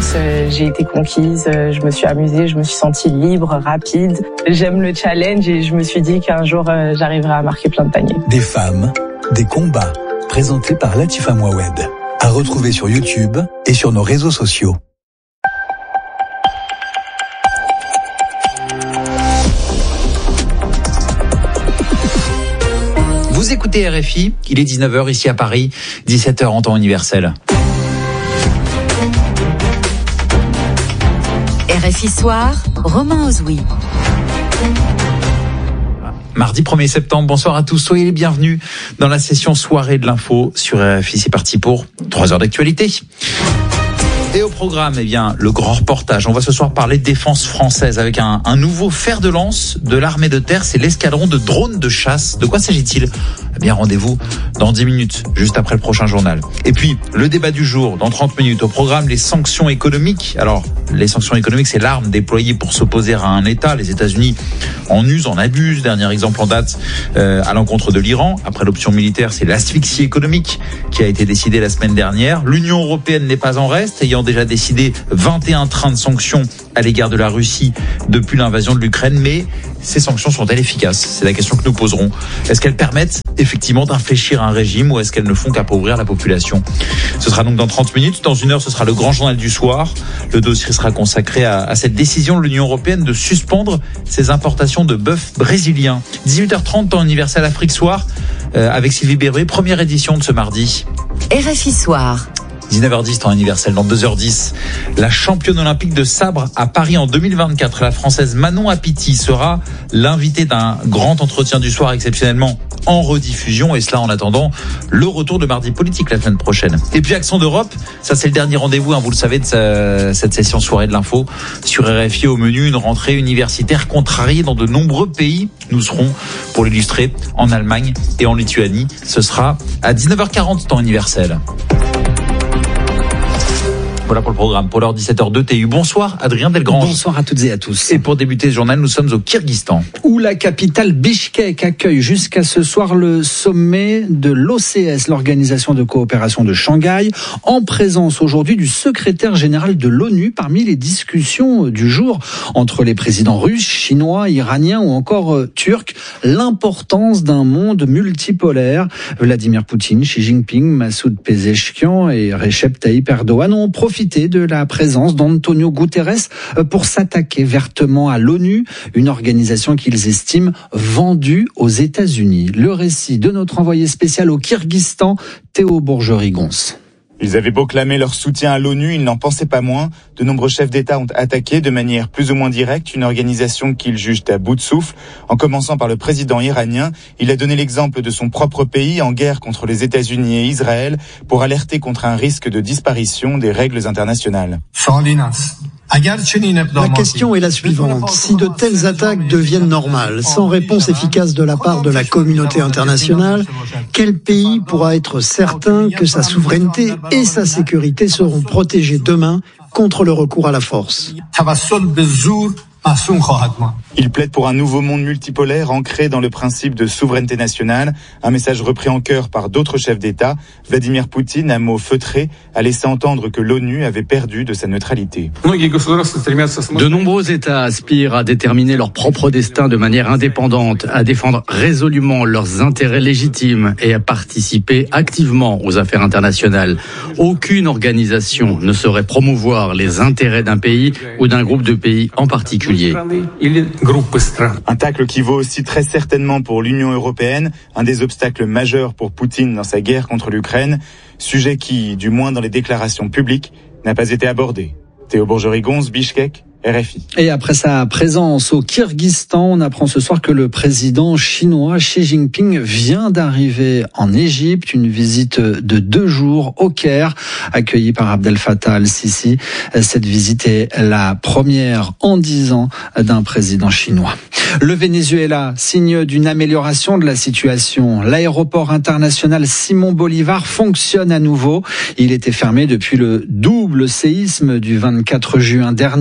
France, j'ai été conquise, je me suis amusée, je me suis sentie libre, rapide. J'aime le challenge et je me suis dit qu'un jour j'arriverai à marquer plein de paniers. Des femmes, des combats, présentés par Latifa Mouawed. À retrouver sur YouTube et sur nos réseaux sociaux. Vous écoutez RFI, il est 19h ici à Paris, 17h en temps universel. RFI Soir, Romain Ozoui. Mardi 1er septembre, bonsoir à tous, soyez les bienvenus dans la session soirée de l'info sur RFI. C'est parti pour 3 heures d'actualité. Et au programme, le grand reportage. On va ce soir parler de défense française avec un nouveau fer de lance de l'armée de terre. C'est l'escadron de drones de chasse. De quoi s'agit-il ? Rendez-vous dans 10 minutes, juste après le prochain journal. Et puis, le débat du jour, dans 30 minutes. Au programme, les sanctions économiques. Alors, les sanctions économiques, c'est l'arme déployée pour s'opposer à un État. Les États-Unis en usent, en abusent. Dernier exemple en date à l'encontre de l'Iran. Après l'option militaire, c'est l'asphyxie économique qui a été décidée la semaine dernière. L'Union européenne n'est pas en reste, ayant déjà décidé 21 trains de sanctions à l'égard de la Russie depuis l'invasion de l'Ukraine. Mais ces sanctions sont-elles efficaces ? C'est la question que nous poserons. Est-ce qu'elles permettent effectivement d'infléchir un régime ou est-ce qu'elles ne font qu'appauvrir la population ? Ce sera donc dans 30 minutes. Dans 1 heure, ce sera le grand journal du soir. Le dossier sera consacré à cette décision de l'Union européenne de suspendre ses importations de bœuf brésilien. 18h30, temps universel Afrique Soir, avec Sylvie Berruet, première édition de ce mardi. RFI Soir. 19h10, temps universel. Dans 2h10, la championne olympique de sabre à Paris en 2024, la française Manon Apiti, sera l'invitée d'un grand entretien du soir exceptionnellement en rediffusion, et cela en attendant le retour de Mardi Politique la semaine prochaine. Et puis Accent d'Europe, ça c'est le dernier rendez-vous, vous le savez, de cette session soirée de l'info sur RFI. Au menu, une rentrée universitaire contrariée dans de nombreux pays. Nous serons, pour l'illustrer, en Allemagne et en Lituanie. Ce sera à 19h40, temps universel. Voilà pour le programme. Pour l'heure 17h02 TU. Bonsoir Adrien Delgrange. Bonsoir à toutes et à tous. Et pour débuter ce journal, nous sommes au Kyrgyzstan, où la capitale Bichkek accueille jusqu'à ce soir le sommet de l'OCS, l'Organisation de coopération de Shanghai, en présence aujourd'hui du secrétaire général de l'ONU. Parmi les discussions du jour entre les présidents russes, chinois, iraniens ou encore turcs, l'importance d'un monde multipolaire. Vladimir Poutine, Xi Jinping, Massoud Pezeshkian et Recep Tayyip Erdogan ont profité de la présence d'Antonio Guterres pour s'attaquer vertement à l'ONU, une organisation qu'ils estiment vendue aux États-Unis. Le récit de notre envoyé spécial au Kyrgyzstan, Théo Bourgerie-Gons. Ils avaient beau clamer leur soutien à l'ONU, ils n'en pensaient pas moins. De nombreux chefs d'État ont attaqué de manière plus ou moins directe une organisation qu'ils jugent à bout de souffle. En commençant par le président iranien, il a donné l'exemple de son propre pays en guerre contre les États-Unis et Israël pour alerter contre un risque de disparition des règles internationales. La question est la suivante. Si de telles attaques deviennent normales, sans réponse efficace de la part de la communauté internationale, quel pays pourra être certain que sa souveraineté et sa sécurité seront protégées demain contre le recours à la force ? Il plaide pour un nouveau monde multipolaire ancré dans le principe de souveraineté nationale, un message repris en chœur par d'autres chefs d'État. Vladimir Poutine, à mots feutrés, a laissé entendre que l'ONU avait perdu de sa neutralité. De nombreux États aspirent à déterminer leur propre destin de manière indépendante, à défendre résolument leurs intérêts légitimes et à participer activement aux affaires internationales. Aucune organisation ne saurait promouvoir les intérêts d'un pays ou d'un groupe de pays en particulier. Un tacle qui vaut aussi très certainement pour l'Union européenne, un des obstacles majeurs pour Poutine dans sa guerre contre l'Ukraine, sujet qui, du moins dans les déclarations publiques, n'a pas été abordé. Théo Bourgerie-Gons, Bichkek, RFI. Et après sa présence au Kyrgyzstan, on apprend ce soir que le président chinois Xi Jinping vient d'arriver en Égypte, une visite de 2 jours au Caire, accueillie par Abdel Fattah al-Sisi. Cette visite est la première en 10 ans d'un président chinois. Le Venezuela, signe d'une amélioration de la situation. L'aéroport international Simon Bolivar fonctionne à nouveau. Il était fermé depuis le double séisme du 24 juin dernier. Un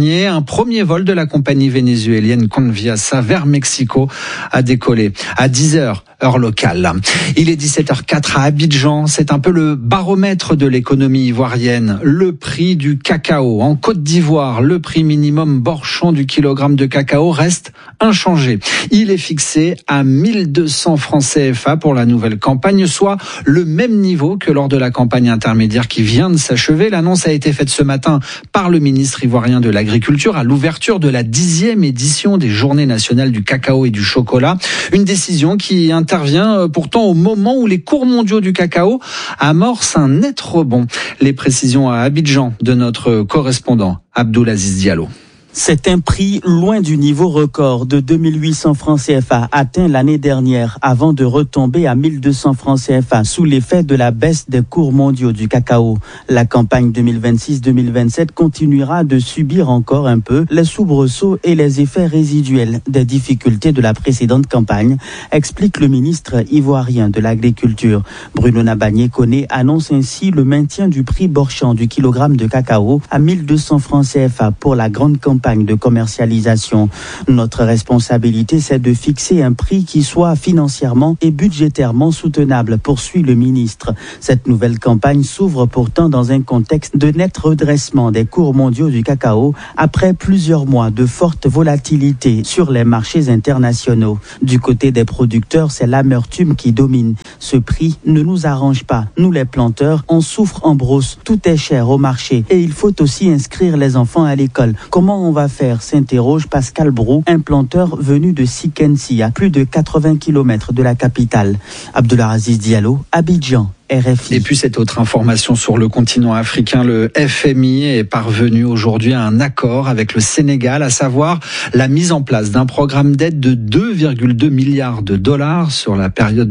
premier vol de la compagnie vénézuélienne Conviasa vers Mexico a décollé à 10h, heure locale. Il est 17h04 à Abidjan. C'est un peu le baromètre de l'économie ivoirienne. Le prix du cacao. En Côte d'Ivoire, le prix minimum Borchamp du kilogramme de cacao reste inchangé. Il est fixé à 1200 francs CFA pour la nouvelle campagne, soit le même niveau que lors de la campagne intermédiaire qui vient de s'achever. L'annonce a été faite ce matin par le ministre ivoirien de l'Agriculture à l'ouverture de la 10e édition des Journées nationales du cacao et du chocolat. Une décision qui intervient pourtant au moment où les cours mondiaux du cacao amorcent un net rebond. Les précisions à Abidjan de notre correspondant Abdoulaziz Diallo. C'est un prix loin du niveau record de 2800 francs CFA atteint l'année dernière avant de retomber à 1200 francs CFA sous l'effet de la baisse des cours mondiaux du cacao. La campagne 2026-2027 continuera de subir encore un peu les soubresauts et les effets résiduels des difficultés de la précédente campagne, explique le ministre ivoirien de l'Agriculture. Bruno Nabagné-Koné annonce ainsi le maintien du prix Borchamp du kilogramme de cacao à 1200 francs CFA pour la grande campagne de commercialisation. Notre responsabilité, c'est de fixer un prix qui soit financièrement et budgétairement soutenable, poursuit le ministre. Cette nouvelle campagne s'ouvre pourtant dans un contexte de net redressement des cours mondiaux du cacao après plusieurs mois de forte volatilité sur les marchés internationaux. Du côté des producteurs, c'est l'amertume qui domine. Ce prix ne nous arrange pas. Nous, les planteurs, on souffre en brousse. Tout est cher au marché et il faut aussi inscrire les enfants à l'école. Comment on va faire, s'interroge Pascal Brou, un planteur venu de Sikensi, à plus de 80 km de la capitale. Abdoulaziz Diallo, Abidjan. RFI. Et puis cette autre information sur le continent africain, le FMI est parvenu aujourd'hui à un accord avec le Sénégal, à savoir la mise en place d'un programme d'aide de 2,2 milliards de dollars sur la période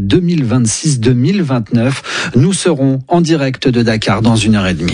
2026-2029. Nous serons en direct de Dakar dans 1h30.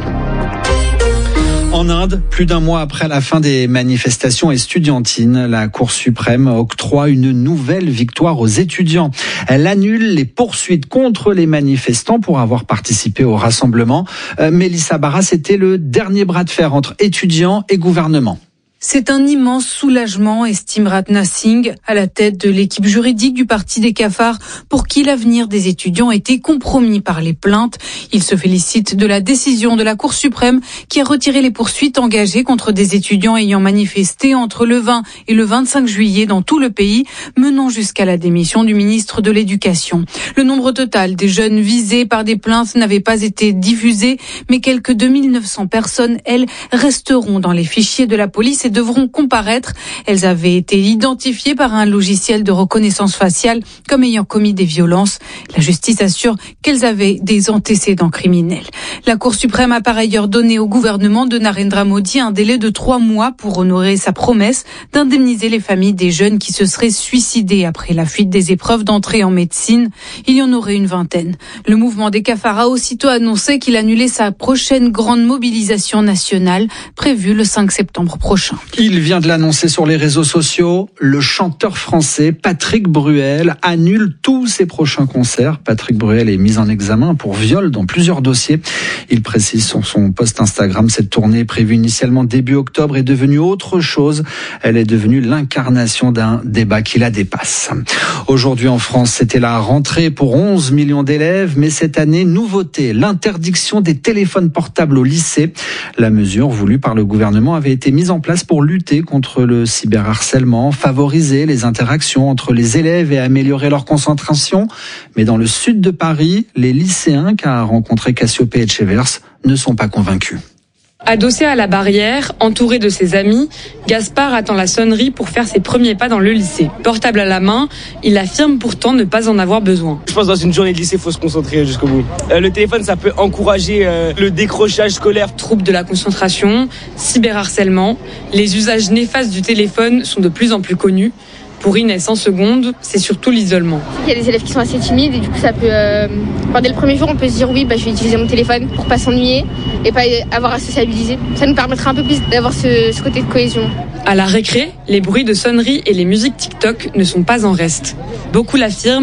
En Inde, plus d'un mois après la fin des manifestations estudiantines, la Cour suprême octroie une nouvelle victoire aux étudiants. Elle annule les poursuites contre les manifestants pour avoir participé au rassemblement. Mélissa Barra, c'était le dernier bras de fer entre étudiants et gouvernement. C'est un immense soulagement, estime Ratna Singh, à la tête de l'équipe juridique du Parti des cafards, pour qui l'avenir des étudiants était compromis par les plaintes. Il se félicite de la décision de la Cour suprême qui a retiré les poursuites engagées contre des étudiants ayant manifesté entre le 20 et le 25 juillet dans tout le pays, menant jusqu'à la démission du ministre de l'Éducation. Le nombre total des jeunes visés par des plaintes n'avait pas été diffusé, mais quelques 2900 personnes, elles, resteront dans les fichiers de la police et devront comparaître. Elles avaient été identifiées par un logiciel de reconnaissance faciale comme ayant commis des violences. La justice assure qu'elles avaient des antécédents criminels. La Cour suprême a par ailleurs donné au gouvernement de Narendra Modi un délai de 3 mois pour honorer sa promesse d'indemniser les familles des jeunes qui se seraient suicidés après la fuite des épreuves d'entrée en médecine. Il y en aurait une vingtaine. Le mouvement des cafards a aussitôt annoncé qu'il annulait sa prochaine grande mobilisation nationale prévue le 5 septembre prochain. Il vient de l'annoncer sur les réseaux sociaux. Le chanteur français Patrick Bruel annule tous ses prochains concerts. Patrick Bruel est mis en examen pour viol dans plusieurs dossiers. Il précise sur son post Instagram, cette tournée prévue initialement début octobre est devenue autre chose. Elle est devenue l'incarnation d'un débat qui la dépasse. Aujourd'hui en France, c'était la rentrée pour 11 millions d'élèves, mais cette année, nouveauté, l'interdiction des téléphones portables au lycée. La mesure voulue par le gouvernement avait été mise en place pour lutter contre le cyberharcèlement, favoriser les interactions entre les élèves et améliorer leur concentration. Mais dans le sud de Paris, les lycéens qu'a rencontré Cassiopée Etchevers ne sont pas convaincus. Adossé à la barrière, entouré de ses amis, Gaspard attend la sonnerie pour faire ses premiers pas dans le lycée. Portable à la main, il affirme pourtant ne pas en avoir besoin. Je pense que dans une journée de lycée, il faut se concentrer jusqu'au bout. Le téléphone, ça peut encourager le décrochage scolaire. Troubles de la concentration, cyberharcèlement, les usages néfastes du téléphone sont de plus en plus connus. Pour Inès, en seconde, c'est surtout l'isolement. Il y a des élèves qui sont assez timides et du coup ça peut... dès le premier jour, on peut se dire oui, je vais utiliser mon téléphone pour pas s'ennuyer et pas avoir à sociabiliser. Ça nous permettra un peu plus d'avoir ce côté de cohésion. À la récré, les bruits de sonnerie et les musiques TikTok ne sont pas en reste. Beaucoup l'affirment,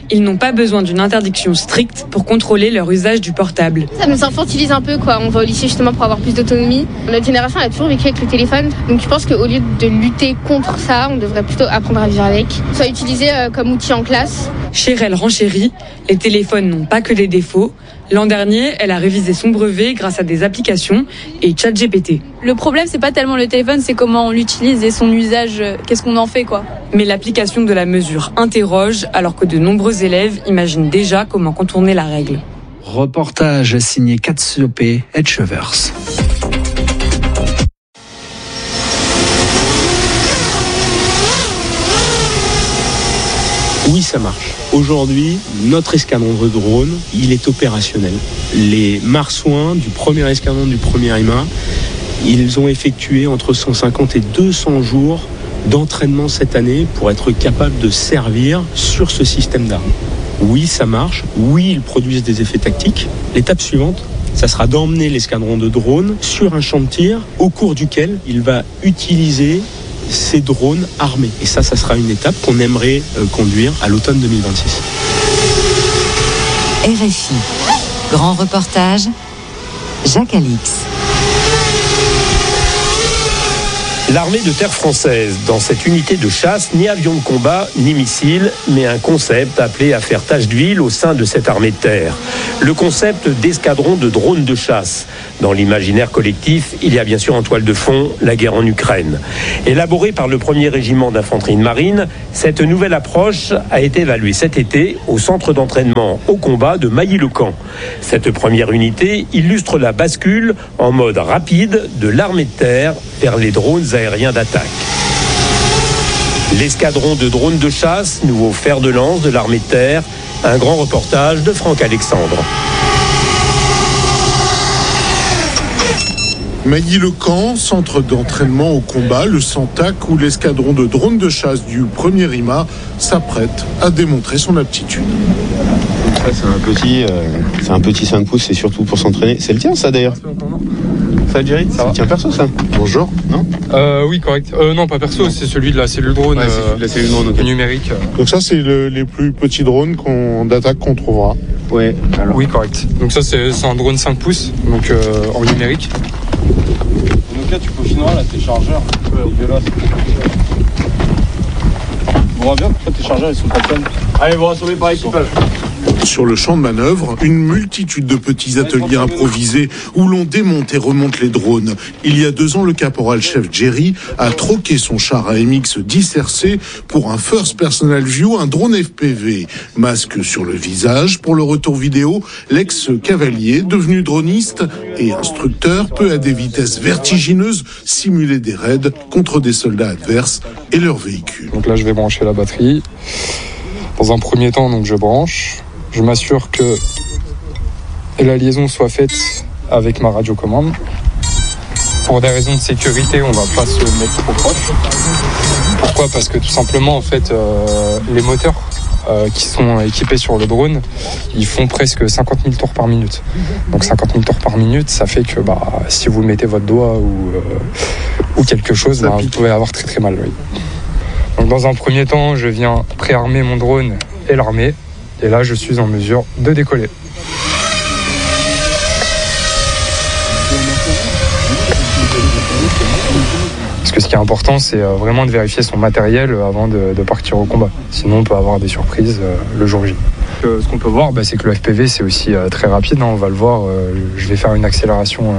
Ils n'ont pas besoin d'une interdiction stricte pour contrôler leur usage du portable. Ça nous infantilise un peu, quoi. On va au lycée justement pour avoir plus d'autonomie. Notre génération elle a toujours vécu avec le téléphone, donc je pense qu'au lieu de lutter contre ça, on devrait plutôt apprendre à vivre avec. Soit utilisé comme outil en classe. Chérelle renchérit, les téléphones n'ont pas que des défauts. L'an dernier, elle a révisé son brevet grâce à des applications et ChatGPT. Le problème, c'est pas tellement le téléphone, c'est comment on l'utilise et son usage, qu'est-ce qu'on en fait, quoi. Mais l'application de la mesure interroge, alors que de nombreux élèves imaginent déjà comment contourner la règle. Reportage signé Katsiope Etchevers. Oui, ça marche. Aujourd'hui, notre escadron de drones, il est opérationnel. Les marsouins du premier escadron du premier IMA, ils ont effectué entre 150 et 200 jours d'entraînement cette année pour être capables de servir sur ce système d'armes. Oui, ça marche. Oui, ils produisent des effets tactiques. L'étape suivante, ça sera d'emmener l'escadron de drones sur un champ de tir au cours duquel il va utiliser ces drones armés. Et ça sera une étape qu'on aimerait conduire à l'automne 2026. RFI. Grand reportage, Jacques Alix. L'armée de terre française, dans cette unité de chasse, ni avions de combat, ni missiles, mais un concept appelé à faire tache d'huile au sein de cette armée de terre. Le concept d'escadron de drones de chasse. Dans l'imaginaire collectif, il y a bien sûr en toile de fond la guerre en Ukraine. Élaborée par le 1er régiment d'infanterie de marine, cette nouvelle approche a été évaluée cet été au centre d'entraînement au combat de Mailly-le-Camp. Cette première unité illustre la bascule en mode rapide de l'armée de terre vers les drones aériens d'attaque. L'escadron de drones de chasse, nouveau fer de lance de l'armée de terre, un grand reportage de Franck Alexandre. Mailly-le-Camp, centre d'entraînement au combat, le Santac, où l'escadron de drones de chasse du 1er IMA s'apprête à démontrer son aptitude. Ça, c'est un petit 5 pouces, c'est surtout pour s'entraîner. C'est le tien, ça, d'ailleurs? Ça, Jerry? Ça va? Tiens, perso, ça? Bonjour. Non? Oui, correct. Non, pas perso, c'est celui de la cellule drone, la cellule drone, okay. Numérique. Donc ça, c'est les plus petits drones d'attaque qu'on trouvera. Ouais. Alors. Oui, correct. Donc ça, c'est un drone 5 pouces, donc en numérique. Donc là, tu peaufineras là, tes chargeurs. Dégueulasse. On voit bien pourquoi tes chargeurs ils sont pas pleins. Allez, vous rassemblez par équipage. Sur le champ de manœuvre, une multitude de petits ateliers improvisés où l'on démonte et remonte les drones. Il y a 2 ans, le caporal-chef Jerry a troqué son char AMX 10 RC pour un First Personal View, un drone FPV. Masque sur le visage. Pour le retour vidéo, l'ex-cavalier, devenu droniste et instructeur, peut à des vitesses vertigineuses simuler des raids contre des soldats adverses et leurs véhicules. Donc là, je vais brancher la batterie. Dans un premier temps, donc je branche. Je m'assure que la liaison soit faite avec ma radiocommande. Pour des raisons de sécurité, on va pas se mettre trop proche. Pourquoi ? Parce que tout simplement, en fait, les moteurs qui sont équipés sur le drone, ils font presque 50 000 tours par minute. Donc 50 000 tours par minute, ça fait que si vous mettez votre doigt ou quelque chose, vous pouvez avoir très très mal. Oui. Donc dans un premier temps, je viens préarmer mon drone et l'armer. Et là, je suis en mesure de décoller. Parce que ce qui est important, c'est vraiment de vérifier son matériel avant de partir au combat. Sinon, on peut avoir des surprises le jour J. Ce qu'on peut voir, c'est que le FPV, c'est aussi très rapide. On va le voir. Je vais faire une accélération.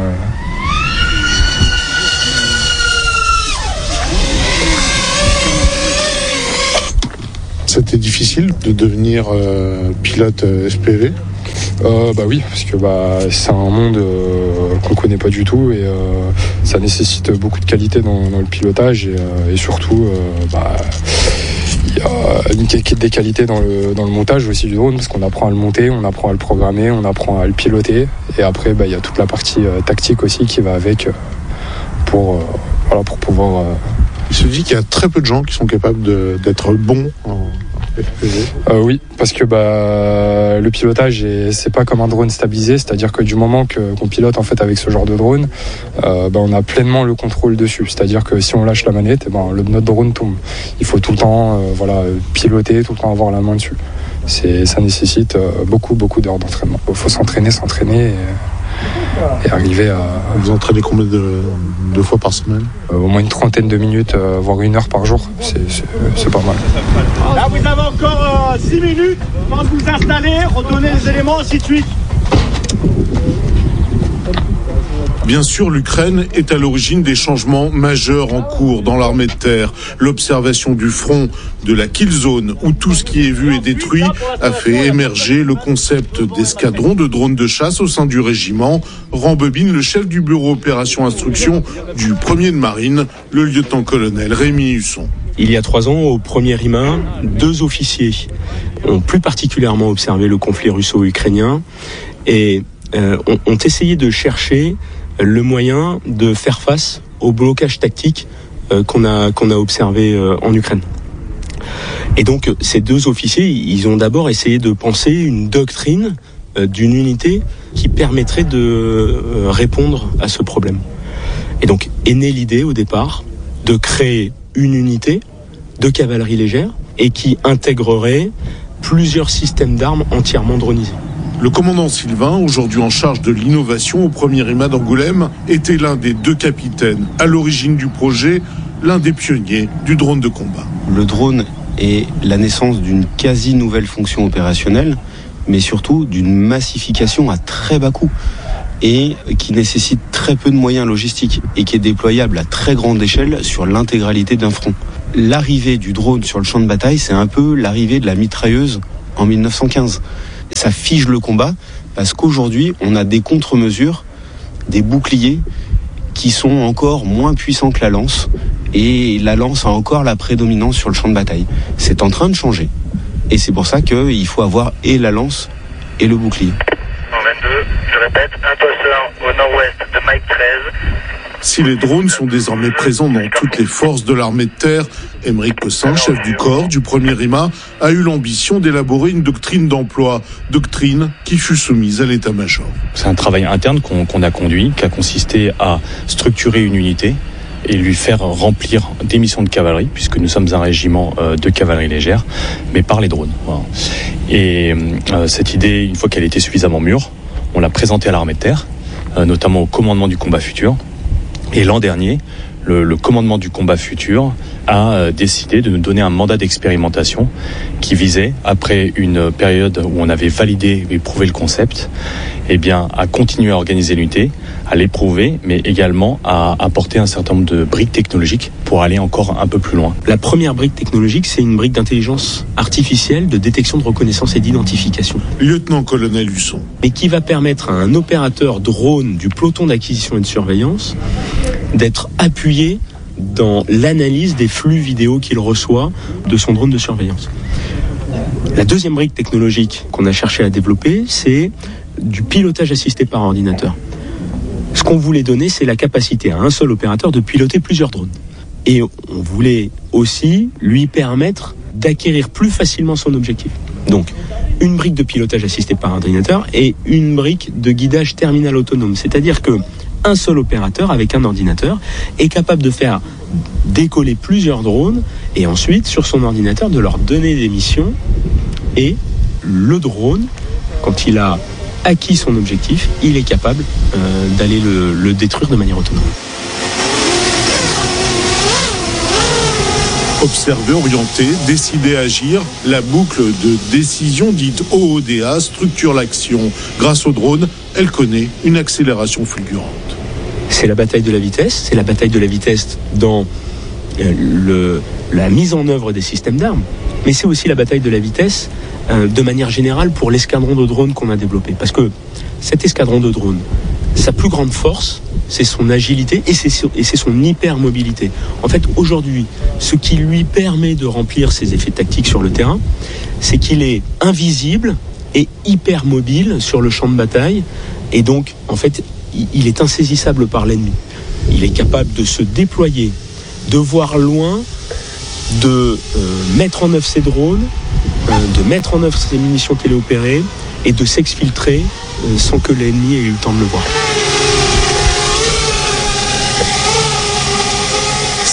C'était difficile de devenir pilote SPV? Oui, parce que c'est un monde qu'on connaît pas du tout et ça nécessite beaucoup de qualité dans le pilotage et surtout il y a des qualités dans le montage aussi du drone parce qu'on apprend à le monter, on apprend à le programmer, on apprend à le piloter et après il y a toute la partie tactique aussi qui va avec pour pouvoir... Il se dit qu'il y a très peu de gens qui sont capables d'être bons en FPV. Oui, parce que le pilotage, c'est pas comme un drone stabilisé, c'est-à-dire que du moment qu'on pilote en fait avec ce genre de drone, on a pleinement le contrôle dessus. C'est-à-dire que si on lâche la manette, notre drone tombe. Il faut tout le temps piloter, tout le temps avoir la main dessus. Ça nécessite beaucoup d'heures d'entraînement. Il faut s'entraîner et arriver à... Vous entraînez combien de fois par semaine? Au moins une trentaine de minutes, voire 1 heure par jour, c'est pas mal. Là, vous avez encore 6 minutes pour vous installer, redonner les éléments, ainsi de suite. Bien sûr, l'Ukraine est à l'origine des changements majeurs en cours dans l'armée de terre. L'observation du front de la kill zone, où tout ce qui est vu est détruit, a fait émerger le concept d'escadron de drones de chasse au sein du régiment. Rembobine le chef du bureau opération instruction du 1er de marine, le lieutenant-colonel Rémi Husson. Il y a 3 ans, au 1er RIMA, 2 officiers ont plus particulièrement observé le conflit russo-ukrainien et ont essayé de chercher le moyen de faire face au blocage tactique qu'on a observé en Ukraine. Et donc ces 2 officiers, ils ont d'abord essayé de penser une doctrine d'une unité qui permettrait de répondre à ce problème. Et donc est née l'idée au départ de créer une unité de cavalerie légère et qui intégrerait plusieurs systèmes d'armes entièrement dronisés. Le commandant Sylvain, aujourd'hui en charge de l'innovation au 1er RIMA d'Angoulême, était l'un des 2 capitaines à l'origine du projet, l'un des pionniers du drone de combat. Le drone est la naissance d'une quasi nouvelle fonction opérationnelle, mais surtout d'une massification à très bas coût et qui nécessite très peu de moyens logistiques et qui est déployable à très grande échelle sur l'intégralité d'un front. L'arrivée du drone sur le champ de bataille, c'est un peu l'arrivée de la mitrailleuse en 1915. Ça fige le combat parce qu'aujourd'hui, on a des contre-mesures, des boucliers qui sont encore moins puissants que la lance et la lance a encore la prédominance sur le champ de bataille. C'est en train de changer et c'est pour ça qu'il faut avoir et la lance et le bouclier. 22, je répète, un tosseur au nord-ouest de Mike 13. Si les drones sont désormais présents dans toutes les forces de l'armée de terre, Aymeric Cossin, chef du corps du 1er RIMA, a eu l'ambition d'élaborer une doctrine d'emploi, doctrine qui fut soumise à l'état-major. C'est un travail interne qu'on a conduit, qui a consisté à structurer une unité et lui faire remplir des missions de cavalerie, puisque nous sommes un régiment de cavalerie légère, mais par les drones. Voilà. Et cette idée, une fois qu'elle était suffisamment mûre, on l'a présentée à l'armée de terre, notamment au commandement du combat futur. Et l'an dernier, le commandement du combat futur a décidé de nous donner un mandat d'expérimentation qui visait, après une période où on avait validé et prouvé le concept, eh bien, à continuer à organiser l'unité, à l'éprouver, mais également à apporter un certain nombre de briques technologiques pour aller encore un peu plus loin. La première brique technologique, c'est une brique d'intelligence artificielle, de détection, de reconnaissance et d'identification. Lieutenant-colonel Husson. Et qui va permettre à un opérateur drone du peloton d'acquisition et de surveillance d'être appuyé dans l'analyse des flux vidéo qu'il reçoit de son drone de surveillance. La deuxième brique technologique qu'on a cherché à développer, c'est du pilotage assisté par ordinateur. Ce qu'on voulait donner, c'est la capacité à un seul opérateur de piloter plusieurs drones. Et on voulait aussi lui permettre d'acquérir plus facilement son objectif. Donc, une brique de pilotage assisté par ordinateur et une brique de guidage terminal autonome. C'est-à-dire que un seul opérateur avec un ordinateur est capable de faire décoller plusieurs drones et ensuite, sur son ordinateur, de leur donner des missions. Et le drone, quand il a acquis son objectif, il est capable d'aller le détruire de manière autonome. Observer, orienter, décider, agir, la boucle de décision dite OODA structure l'action. Grâce au drone, elle connaît une accélération fulgurante. C'est la bataille de la vitesse, c'est la bataille de la vitesse dans la mise en œuvre des systèmes d'armes, mais c'est aussi la bataille de la vitesse de manière générale pour l'escadron de drones qu'on a développé. Parce que cet escadron de drones, sa plus grande force, c'est son agilité et c'est son hypermobilité. En fait, aujourd'hui, ce qui lui permet de remplir ses effets tactiques sur le terrain, c'est qu'il est invisible et hypermobile sur le champ de bataille. Et donc, en fait, il est insaisissable par l'ennemi. Il est capable de se déployer, de voir loin, de mettre en œuvre ses drones, de mettre en œuvre ses munitions téléopérées et de s'exfiltrer sans que l'ennemi ait eu le temps de le voir.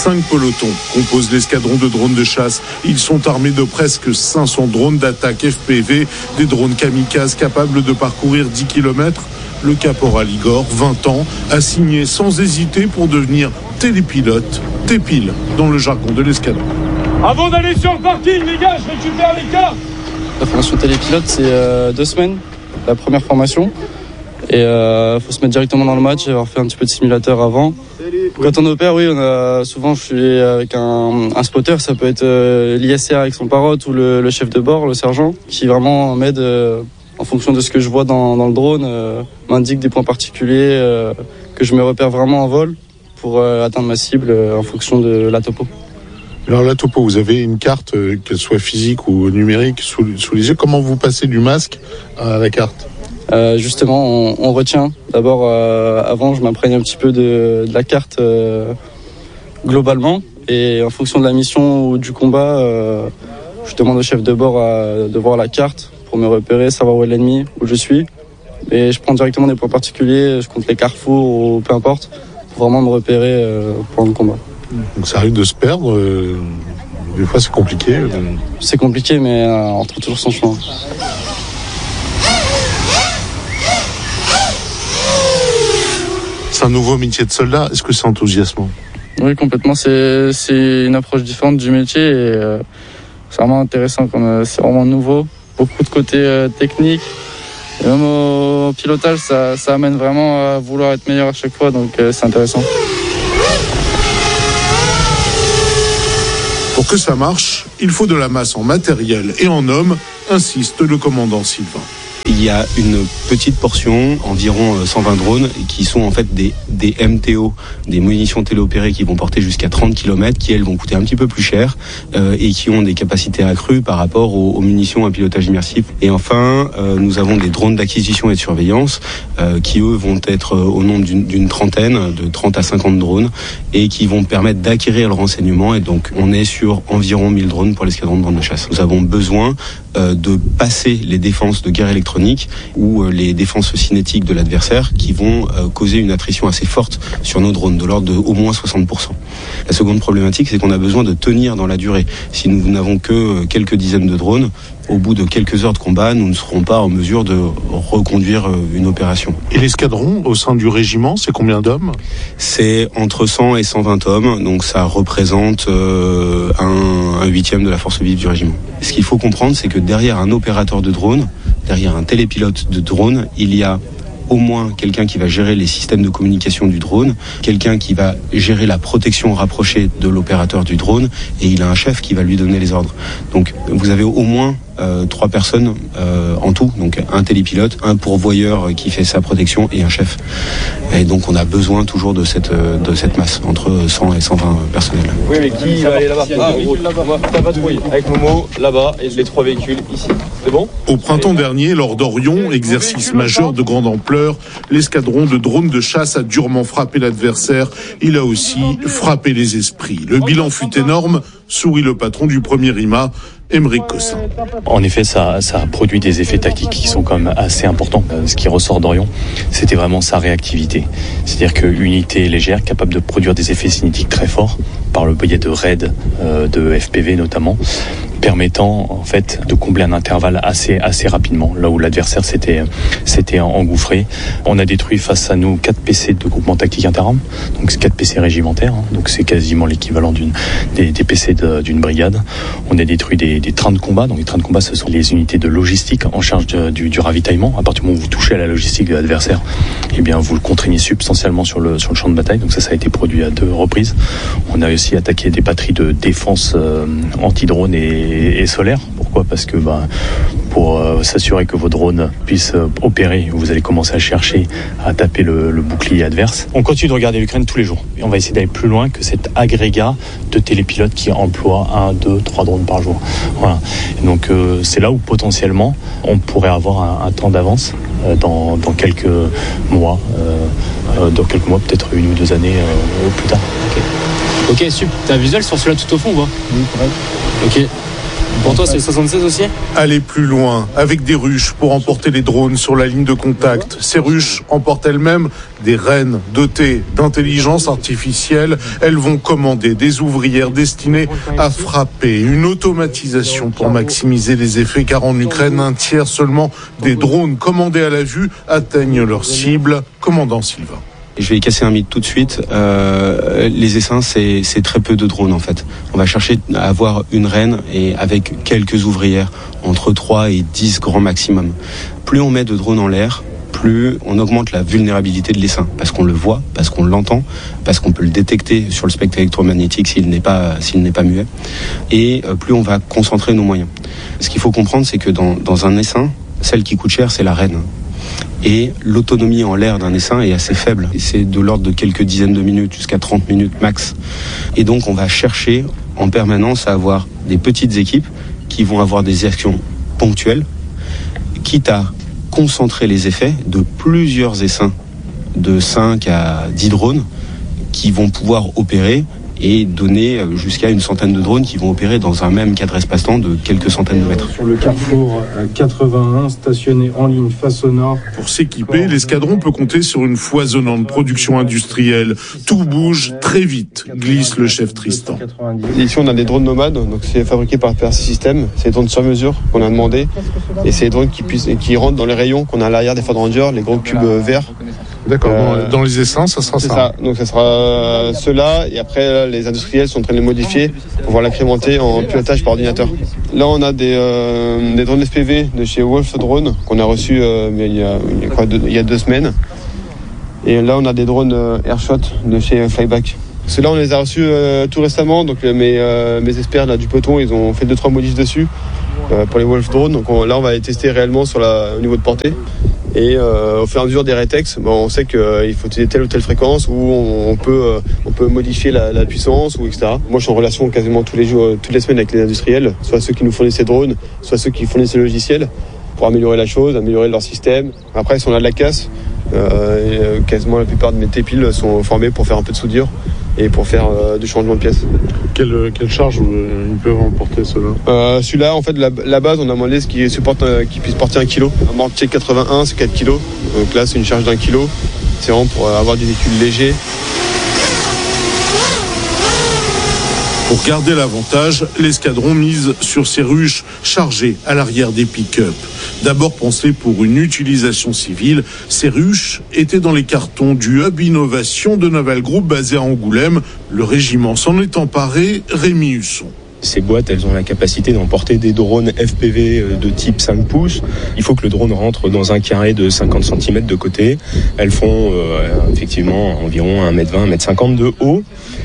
5 pelotons composent l'escadron de drones de chasse. Ils sont armés de presque 500 drones d'attaque FPV, des drones kamikazes capables de parcourir 10 km. Le caporal Igor, 20 ans, a signé sans hésiter pour devenir télépilote, tépile dans le jargon de l'escadron. Avant d'aller sur le parking, les gars, je récupère les cartes. La formation télépilote, c'est 2 semaines, la première formation. Et faut se mettre directement dans le match et avoir fait un petit peu de simulateur avant. Quand on opère, oui, souvent je suis avec un spotter, ça peut être l'ISR avec son parotte ou le chef de bord, le sergent, qui vraiment m'aide en fonction de ce que je vois dans le drone, m'indique des points particuliers que je me repère vraiment en vol pour atteindre ma cible en fonction de la topo. Alors la topo, vous avez une carte, qu'elle soit physique ou numérique, sous les yeux. Comment vous passez du masque à la carte ? Justement, on retient. D'abord, avant, je m'imprègne un petit peu de la carte globalement. Et en fonction de la mission ou du combat, je demande au chef de bord de voir la carte pour me repérer, savoir où est l'ennemi, où je suis. Et je prends directement des points particuliers, je compte les carrefours ou peu importe, pour vraiment me repérer pendant le combat. Donc ça arrive de se perdre. Des fois, c'est compliqué. C'est compliqué, mais on trouve toujours son chemin. C'est un nouveau métier de soldat. Est-ce que c'est enthousiasmant ? Oui, complètement. C'est une approche différente du métier et c'est vraiment intéressant. C'est vraiment nouveau. Beaucoup de côté technique. Et même au pilotage, ça amène vraiment à vouloir être meilleur à chaque fois. Donc c'est intéressant. Pour que ça marche, il faut de la masse en matériel et en hommes, insiste le commandant Sylvain. Il y a une petite portion, environ 120 drones, qui sont en fait des MTO, des munitions téléopérées qui vont porter jusqu'à 30 km, qui elles vont coûter un petit peu plus cher et qui ont des capacités accrues par rapport aux munitions à pilotage immersif. Et enfin, nous avons des drones d'acquisition et de surveillance qui eux vont être au nombre d'une trentaine, de 30 à 50 drones, et qui vont permettre d'acquérir le renseignement. Et donc on est sur environ 1000 drones pour l'escadron de drones de chasse. Nous avons besoin de passer les défenses de guerre électronique ou les défenses cinétiques de l'adversaire qui vont causer une attrition assez forte sur nos drones, de l'ordre de au moins 60%. La seconde problématique, c'est qu'on a besoin de tenir dans la durée. Si nous n'avons que quelques dizaines de drones, au bout de quelques heures de combat, nous ne serons pas en mesure de reconduire une opération. Et l'escadron, au sein du régiment, c'est combien d'hommes ? C'est entre 100 et 120 hommes, donc ça représente un huitième de la force vive du régiment. Ce qu'il faut comprendre, c'est que derrière un opérateur de drone, derrière un télépilote de drone, il y a au moins quelqu'un qui va gérer les systèmes de communication du drone, quelqu'un qui va gérer la protection rapprochée de l'opérateur du drone, et il a un chef qui va lui donner les ordres. Donc vous avez au moins 3 personnes en tout, donc un télépilote, un pourvoyeur qui fait sa protection et un chef. Et donc on a besoin toujours de cette masse, entre 100 et 120 personnels. Oui, mais qui va aller là-bas ? Ta patrouille avec Momo là-bas et les 3 véhicules ici. C'est bon ? Au printemps dernier, lors d'Orion, exercice majeur de grande ampleur, l'escadron de drones de chasse a durement frappé l'adversaire. Il a aussi frappé les esprits. Le bilan fut énorme, sourit le patron du 1er IMA, Aymeric Cossin. En effet, ça a produit des effets tactiques qui sont quand même assez importants. Ce qui ressort d'Orion, c'était vraiment sa réactivité. C'est-à-dire qu'une unité légère capable de produire des effets cinétiques très forts par le biais de raids de FPV notamment, permettant en fait de combler un intervalle assez rapidement, là où l'adversaire s'était engouffré. On a détruit face à nous 4 PC de groupement tactique interarmes, donc 4 PC régimentaires, donc c'est quasiment l'équivalent des PC d'une brigade. On a détruit des trains de combat, donc les trains de combat ce sont les unités de logistique en charge du ravitaillement. À partir du moment où vous touchez à la logistique de l'adversaire, eh bien vous le contraignez substantiellement sur le champ de bataille, donc ça a été produit à 2 reprises. On a aussi attaqué des batteries de défense anti-drone et solaire. Pourquoi ? Parce que pour s'assurer que vos drones puissent opérer, vous allez commencer à chercher à taper le bouclier adverse. On continue de regarder l'Ukraine tous les jours. Et on va essayer d'aller plus loin que cet agrégat de télépilotes qui emploie 1, 2, 3 drones par jour. Voilà. Et donc c'est là où potentiellement on pourrait avoir un temps d'avance dans quelques mois. Dans quelques mois, peut-être 1 ou 2 années plus tard. Ok, super. T'as un visuel sur celui-là tout au fond ou pas ? Oui, correct. Ok. Pour toi, c'est le 76 aussi? Aller plus loin, avec des ruches pour emporter les drones sur la ligne de contact. Ces ruches emportent elles-mêmes des rennes dotées d'intelligence artificielle. Elles vont commander des ouvrières destinées à frapper. Une automatisation pour maximiser les effets, car en Ukraine, un tiers seulement des drones commandés à la vue atteignent leur cible. Commandant Sylvain. Je vais casser un mythe tout de suite. Les essaims, c'est très peu de drones en fait. On va chercher à avoir une reine et avec quelques ouvrières, entre 3 et 10 grand maximum. Plus on met de drones en l'air, plus on augmente la vulnérabilité de l'essaim. Parce qu'on le voit, parce qu'on l'entend, parce qu'on peut le détecter sur le spectre électromagnétique s'il n'est pas muet. Et plus on va concentrer nos moyens. Ce qu'il faut comprendre, c'est que dans un essaim, celle qui coûte cher, c'est la reine. Et l'autonomie en l'air d'un essaim est assez faible. C'est de l'ordre de quelques dizaines de minutes jusqu'à 30 minutes max. Et donc on va chercher en permanence à avoir des petites équipes qui vont avoir des actions ponctuelles, quitte à concentrer les effets de plusieurs essaims de 5 à 10 drones qui vont pouvoir opérer et donner jusqu'à une centaine de drones qui vont opérer dans un même cadre espace-temps de quelques centaines de mètres. Sur le carrefour 81, stationné en ligne face au nord. Pour s'équiper, l'escadron peut compter sur une foisonnante production industrielle. Tout bouge très vite, glisse le chef Tristan. Ici, on a des drones nomades, donc c'est fabriqué par PRC System. C'est des drones sur mesure qu'on a demandé. Et c'est des drones qui rentrent dans les rayons qu'on a à l'arrière des Ford Ranger, les gros cubes verts. D'accord, dans les essaims, ça sera ça. C'est ça, donc ça sera ceux-là, et après les industriels sont en train de les modifier pour pouvoir l'incrémenter en pilotage par ordinateur. Là, on a des drones SPV de chez Wolf Drone qu'on a reçus il y a 2 semaines. Et là, on a des drones Airshot de chez Flyback. Ceux-là, on les a reçus tout récemment, donc mes experts là, du peloton, ils ont fait 2-3 modifs dessus pour les Wolf Drone. Donc là, on va les tester réellement au niveau de portée. Et au fur et à mesure des rétex, on sait qu'il faut utiliser telle ou telle fréquence où on peut modifier la puissance ou etc. Moi, je suis en relation quasiment tous les jours, toutes les semaines avec les industriels, soit ceux qui nous fournissent ces drones, soit ceux qui fournissent les logiciels, pour améliorer la chose, améliorer leur système. Après, si on a de la casse, quasiment la plupart de mes T-piles sont formés pour faire un peu de soudure et pour faire du changement de pièces. Quelle charge ils peuvent emporter ceux-là? Celui-là, en fait, la base, on a demandé qui puisse porter 1 kg. Un mortier 81, c'est 4 kg. Donc là, c'est une charge d'1 kg. C'est vraiment pour avoir des véhicules légers. Pour garder l'avantage, l'escadron mise sur ces ruches chargées à l'arrière des pick-up. D'abord pensées pour une utilisation civile, ces ruches étaient dans les cartons du Hub Innovation de Naval Group basé à Angoulême. Le régiment s'en est emparé, Rémi Husson. Ces boîtes, elles ont la capacité d'emporter des drones FPV de type 5 pouces. Il faut que le drone rentre dans un carré de 50 cm de côté. Elles font effectivement environ 1m20, 1m50 de haut.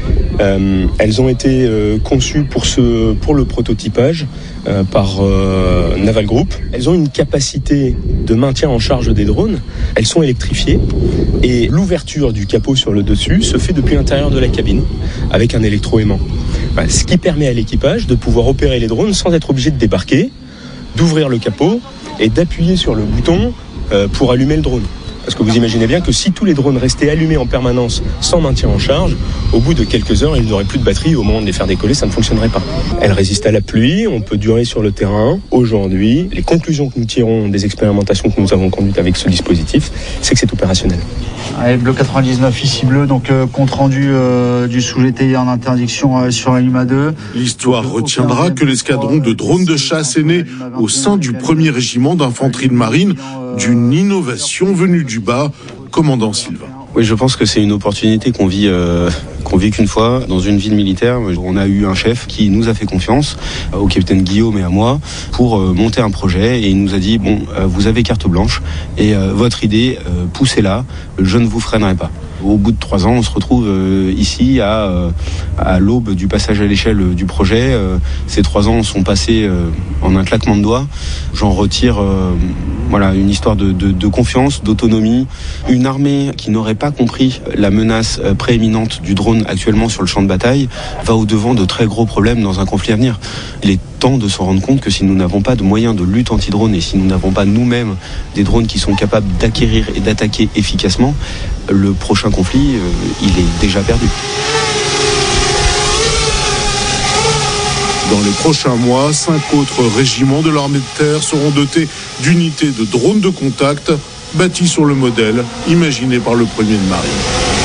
Elles ont été conçues pour le prototypage par Naval Group. Elles ont une capacité de maintien en charge des drones. Elles sont électrifiées et l'ouverture du capot sur le dessus se fait depuis l'intérieur de la cabine avec un électroaimant. Ce qui permet à l'équipage de pouvoir opérer les drones sans être obligé de débarquer, d'ouvrir le capot et d'appuyer sur le bouton pour allumer le drone. Parce que vous imaginez bien que si tous les drones restaient allumés en permanence sans maintien en charge, au bout de quelques heures, ils n'auraient plus de batterie. Au moment de les faire décoller, ça ne fonctionnerait pas. Elles résistent à la pluie, on peut durer sur le terrain. Aujourd'hui, les conclusions que nous tirons des expérimentations que nous avons conduites avec ce dispositif, c'est que c'est opérationnel. Allez, bleu 99, ici bleu, donc compte rendu du sous-GTI en interdiction sur la Lima 2. L'histoire retiendra que l'escadron de drones de chasse est né au sein du 1er régiment d'infanterie de marine, d'une innovation venue du bas, commandant Sylvain. Oui, je pense que c'est une opportunité qu'on vit qu'une fois dans une ville militaire. On a eu un chef qui nous a fait confiance, au capitaine Guillaume et à moi, pour monter un projet, et il nous a dit vous avez carte blanche et votre idée, poussez-la, je ne vous freinerai pas. Au bout de 3 ans, on se retrouve ici à l'aube du passage à l'échelle du projet. Ces 3 ans sont passés en un claquement de doigts. J'en retire une histoire de confiance, d'autonomie. Une armée qui n'aurait pas compris la menace prééminente du drone actuellement sur le champ de bataille va au-devant de très gros problèmes dans un conflit à venir. Il est temps de se rendre compte que si nous n'avons pas de moyens de lutte anti-drone et si nous n'avons pas nous-mêmes des drones qui sont capables d'acquérir et d'attaquer efficacement, le prochain conflit, il est déjà perdu. Dans les prochains mois, 5 autres régiments de l'armée de terre seront dotés d'unités de drones de contact bâties sur le modèle imaginé par le premier de marine.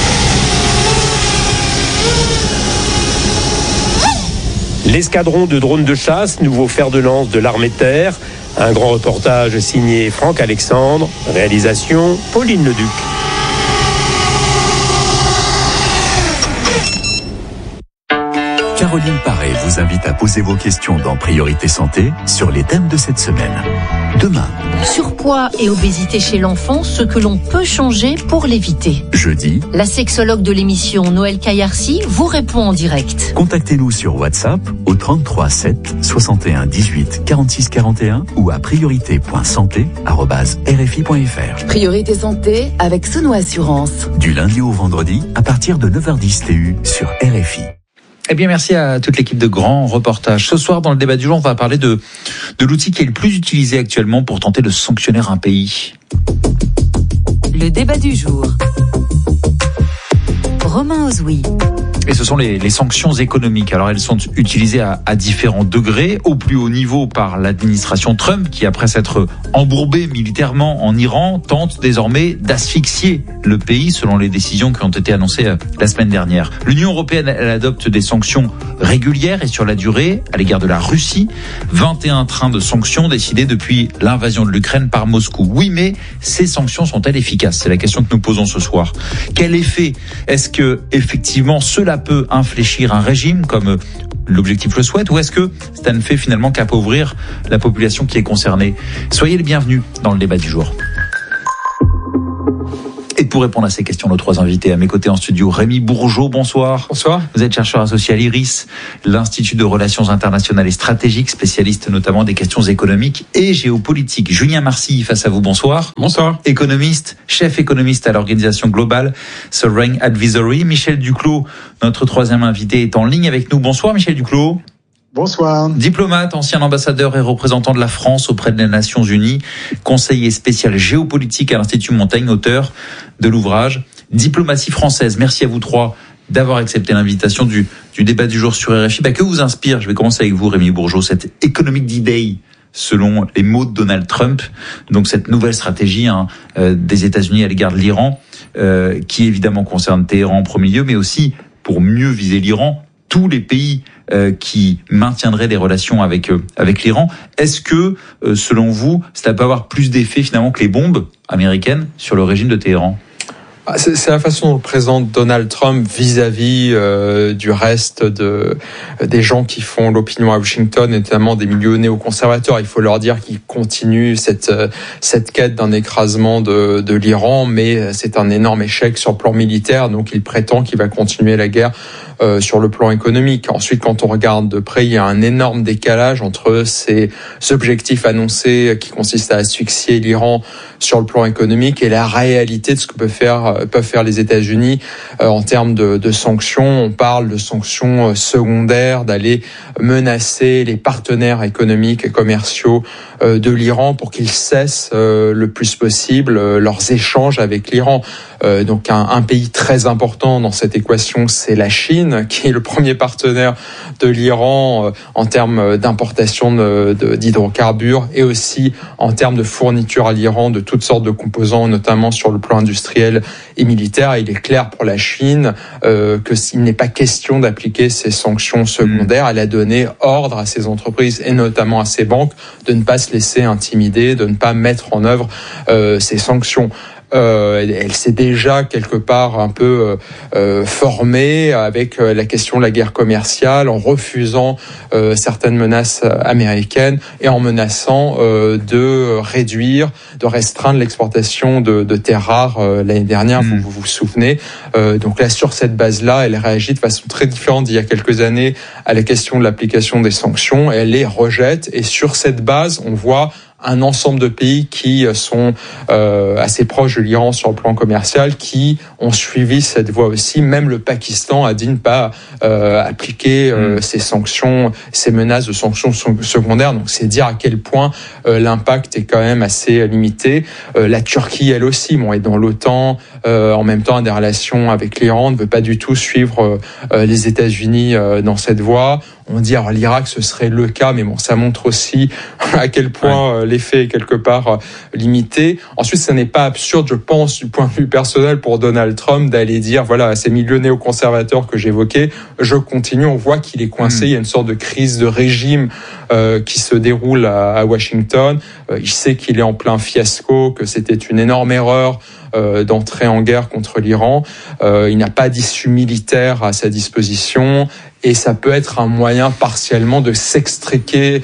L'escadron de drones de chasse, nouveau fer de lance de l'armée de terre. Un grand reportage signé Franck Alexandre. Réalisation Pauline Leduc. Caroline Paré vous invite à poser vos questions dans Priorité Santé sur les thèmes de cette semaine. Demain. Surpoids et obésité chez l'enfant, ce que l'on peut changer pour l'éviter. Jeudi. La sexologue de l'émission Noël Kayarsi vous répond en direct. Contactez-nous sur WhatsApp au 33 7 61 18 46 41 ou à priorité.santé@rfi.fr. Priorité Santé avec Sono Assurance. Du lundi au vendredi à partir de 9h10 TU sur RFI. Eh bien, merci à toute l'équipe de Grand Reportage. Ce soir, dans le débat du jour, on va parler de l'outil qui est le plus utilisé actuellement pour tenter de sanctionner un pays. Le débat du jour. Romain Ozoui. Et ce sont les sanctions économiques. Alors elles sont utilisées à différents degrés, au plus haut niveau par l'administration Trump, qui après s'être embourbée militairement en Iran, tente désormais d'asphyxier le pays selon les décisions qui ont été annoncées la semaine dernière. L'Union européenne, elle adopte des sanctions régulières et sur la durée à l'égard de la Russie. 21 trains de sanctions décidés depuis l'invasion de l'Ukraine par Moscou. Oui, mais ces sanctions sont-elles efficaces? C'est la question que nous posons ce soir. Quel effet est-ce que effectivement cela peut infléchir un régime comme l'objectif le souhaite, ou est-ce que ça ne fait finalement qu'appauvrir la population qui est concernée? Soyez les bienvenus dans le débat du jour. Et pour répondre à ces questions, nos trois invités à mes côtés en studio, Rémi Bourgeaud, bonsoir. Bonsoir. Vous êtes chercheur associé à l'IRIS, l'Institut de Relations Internationales et Stratégiques, spécialiste notamment des questions économiques et géopolitiques. Julien Marcy, face à vous, bonsoir. Bonsoir. Économiste, chef économiste à l'organisation globale Sovereign Advisory. Michel Duclos, notre troisième invité, est en ligne avec nous. Bonsoir Michel Duclos. Bonsoir. Diplomate, ancien ambassadeur et représentant de la France auprès des Nations Unies, conseiller spécial géopolitique à l'Institut Montaigne, auteur de l'ouvrage Diplomatie française. Merci à vous trois d'avoir accepté l'invitation du débat du jour sur RFI. Que vous inspire, je vais commencer avec vous Rémi Bourgeot, cette Economic D-Day selon les mots de Donald Trump, donc cette nouvelle stratégie des États-Unis à l'égard de l'Iran, qui évidemment concerne Téhéran en premier lieu, mais aussi pour mieux viser l'Iran, tous les pays qui maintiendraient des relations avec l'Iran. Est-ce que, selon vous, cela peut avoir plus d'effet finalement que les bombes américaines sur le régime de Téhéran ? C'est la façon dont présente Donald Trump vis-à-vis du reste des gens qui font l'opinion à Washington, notamment des milieux néoconservateurs. Il faut leur dire qu'ils continuent cette quête d'un écrasement de l'Iran, mais c'est un énorme échec sur le plan militaire, donc il prétend qu'il va continuer la guerre sur le plan économique. Ensuite, quand on regarde de près, il y a un énorme décalage entre ces objectifs annoncés qui consistent à asphyxier l'Iran sur le plan économique et la réalité de ce que peuvent faire les États-Unis en termes de sanctions. On parle de sanctions secondaires, d'aller menacer les partenaires économiques et commerciaux de l'Iran pour qu'ils cessent le plus possible leurs échanges avec l'Iran. Donc un pays très important dans cette équation, c'est la Chine, qui est le premier partenaire de l'Iran en termes d'importation d'hydrocarbures et aussi en termes de fourniture à l'Iran de toutes sortes de composants, notamment sur le plan industriel et militaire. Il est clair pour la Chine que s'il n'est pas question d'appliquer ces sanctions secondaires, elle a donné ordre à ses entreprises et notamment à ses banques de ne pas se laisser intimider, de ne pas mettre en œuvre ces sanctions. Elle s'est déjà quelque part un peu formée avec la question de la guerre commerciale, en refusant certaines menaces américaines et en menaçant de restreindre l'exportation de terres rares l'année dernière, vous vous souvenez. Donc là, sur cette base-là, elle réagit de façon très différente d'il y a quelques années à la question de l'application des sanctions. Elle les rejette et sur cette base, on voit un ensemble de pays qui sont assez proches de l'Iran sur le plan commercial, qui ont suivi cette voie aussi. Même le Pakistan a dit ne pas appliquer ces sanctions, ces menaces de sanctions secondaires. Donc c'est dire à quel point l'impact est quand même assez limité. La Turquie, elle aussi, est dans l'OTAN, en même temps a des relations avec l'Iran, ne veut pas du tout suivre les États-Unis dans cette voie. On dit alors l'Irak ce serait le cas, mais ça montre aussi à quel point l'effet est quelque part limité. Ensuite, ce n'est pas absurde, je pense, du point de vue personnel pour Donald Trump d'aller dire voilà, ces milieux néoconservateurs que j'évoquais, je continue. On voit qu'il est coincé. Il y a une sorte de crise de régime qui se déroule à Washington. Il sait qu'il est en plein fiasco, que c'était une énorme erreur d'entrer en guerre contre l'Iran. Il n'a pas d'issue militaire à sa disposition. Et ça peut être un moyen partiellement de s'extriquer,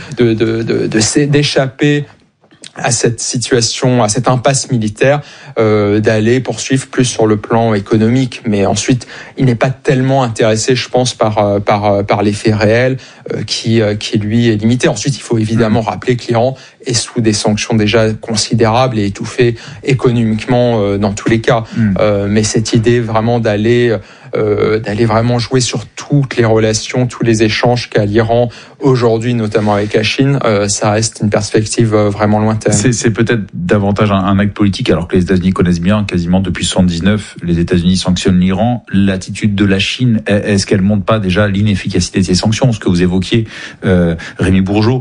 d'échapper à cette situation, à cette impasse militaire, d'aller poursuivre plus sur le plan économique. Mais ensuite, il n'est pas tellement intéressé, je pense, par l'effet réel qui lui est limité. Ensuite, il faut évidemment rappeler que l'Iran est sous des sanctions déjà considérables et étouffé économiquement dans tous les cas. Mais cette idée vraiment d'aller vraiment jouer sur toutes les relations, tous les échanges qu'a l'Iran aujourd'hui, notamment avec la Chine, ça reste une perspective vraiment lointaine. C'est peut-être davantage un acte politique, alors que les États-Unis connaissent bien, quasiment depuis 1979, les États-Unis sanctionnent l'Iran. L'attitude de la Chine, est-ce qu'elle montre pas déjà l'inefficacité de ces sanctions? Ce que vous évoquiez, Rémi Bourgeault,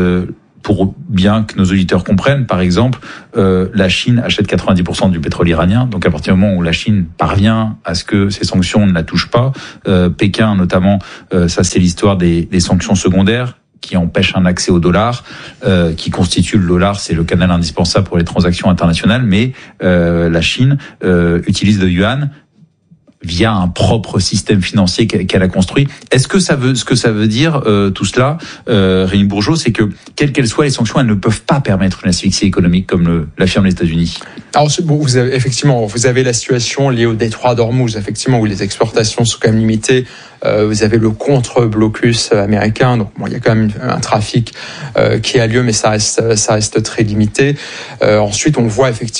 pour bien que nos auditeurs comprennent, par exemple, la Chine achète 90% du pétrole iranien. Donc à partir du moment où la Chine parvient à ce que ces sanctions ne la touchent pas, Pékin notamment, ça c'est l'histoire des sanctions secondaires qui empêchent un accès au dollar, qui constitue le dollar, c'est le canal indispensable pour les transactions internationales, mais la Chine utilise le yuan via un propre système financier qu'elle a construit. Est-ce que ce que ça veut dire tout cela, Rémi Bourgeault, c'est que quelles qu'elles soient les sanctions, elles ne peuvent pas permettre une asphyxie économique comme l'affirment les États-Unis? Alors vous avez la situation liée au détroit d'Ormuz, effectivement, où les exportations sont quand même limitées. Vous avez le contre-blocus américain, donc il y a quand même un trafic qui a lieu, mais ça reste très limité. Ensuite, on voit effectivement